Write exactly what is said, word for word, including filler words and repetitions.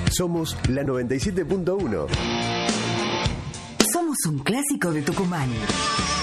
Somos la noventa y siete punto uno. Somos un clásico de Tucumán.